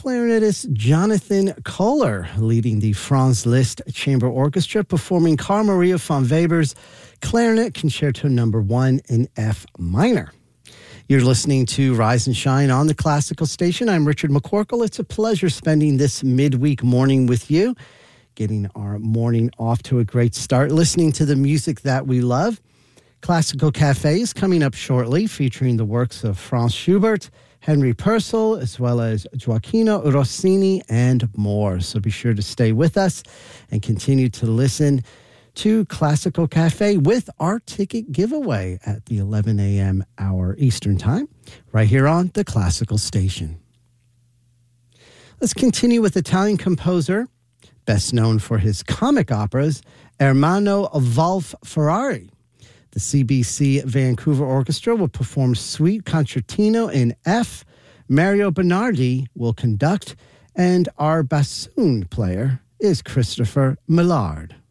clarinetist Jonathan Kohler leading the Franz Liszt Chamber Orchestra performing Carl Maria von Weber's Clarinet Concerto No. 1 in F minor. You're listening to Rise and Shine on the Classical Station. I'm Richard McCorkle. It's a pleasure spending this midweek morning with you, getting our morning off to a great start, listening to the music that we love. Classical Cafe is coming up shortly, featuring the works of Franz Schubert, Henry Purcell, as well as Gioacchino Rossini and more. So be sure to stay with us and continue to listen to Classical Cafe with our ticket giveaway at the 11 a.m. hour Eastern Time, right here on the Classical Station. Let's continue with Italian composer, best known for his comic operas, Ermanno Wolf Ferrari. The CBC Vancouver Orchestra will perform Suite Concertino in F. Mario Bernardi will conduct, and our bassoon player is Christopher Millard.